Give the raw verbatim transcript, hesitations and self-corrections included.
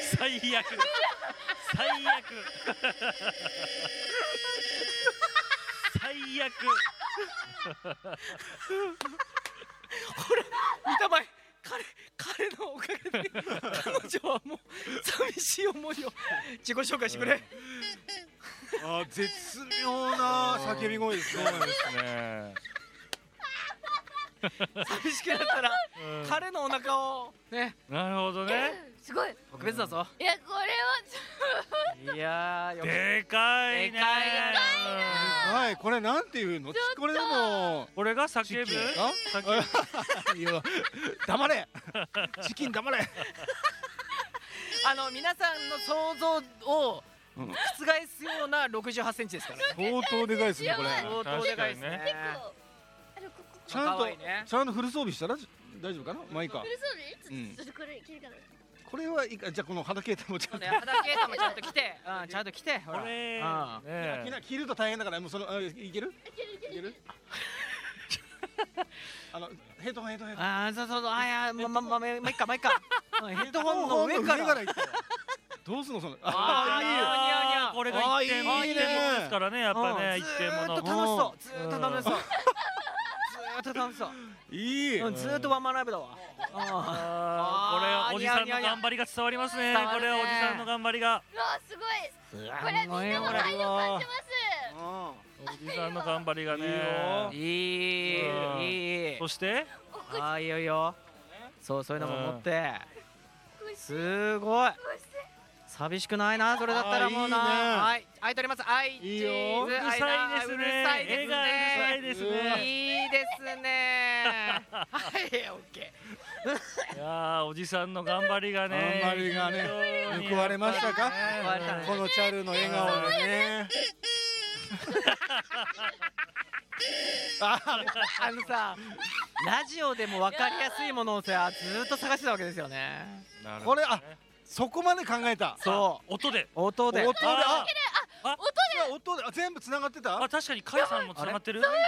最悪最悪最悪ほら見たまえ、彼彼のおかげで彼女はもう寂しい思いを自己紹介してくれ。 あ、絶妙な叫び声ですね。 そうですね。 寂しくなったらうん彼のお腹をね、 なるほどね。 すごい。 特別だぞ。 いやこれいやーよくでかいね。 でかいなはい、これなんていうの？これでもこれが叫ぶ。 あ叫ぶ。 いや、黙れ。チキン黙れ。 あの皆さんの想像をうん覆すようなろくじゅうはちセンチですからね。 相当でかいですねこれ。 相当でかいですね。 結構あのここちゃん可愛いねとちゃんとフル装備したら大丈夫かな？まあいいかフ。ルソーうんリちょっとこれいけるかな。 これはいいか。じゃあこの肌形態もちゃんと。 ね、肌ケータもちゃんと来て、うん、ちゃんと来て、ほら。 これうんね着な着ると大変だからもうそのあいける？ いけるいけるいける？あのヘッドホンヘッドホンヘッドホン。 ああ、そうそうそう、あいや、まままままいっかまいっか。うんヘッドホンの上から。 行ったよ。どうすんのその。 あーいいよあーこれが一点あーいいね一点物ですからね、やっぱね、 うん一点物。 ずーっと楽しそう、ずーっと楽しそう。ずーっと楽しそう。 いい。 うん、ずーっとワンマンライブだわ。あーあーこれおじさんの頑張りが伝わりますね。 伝わるねこれはおじさんの頑張りが。 うわすごい。 うわこれみんなの愛を感じます。 おじさんの頑張りがいいよね。 いい、 うんいい。 そしておこああ、いいよいいよ。そう、そういうのも持って。 しすごい。寂しくないな、それだったらもうな。 あはい、愛とります。愛、 いいよチーズうるさいですね。 うるさいです絵がうるさいね。 ですうわね。 いいですね。はい、オッケいやーおじさんの頑張りがね。 頑張りがね非常に報われましたか？ 報われたねこのチャルの笑顔でね。あー。あのさ、ラジオでも分かりやすいものをさ、ずーっと探してたわけですよね。 なるほどこれあそこまで考えた。 そう、 音で。 音で。 音でああ音であ全部繋がってた？ あ確かにカイさんも繋がってる。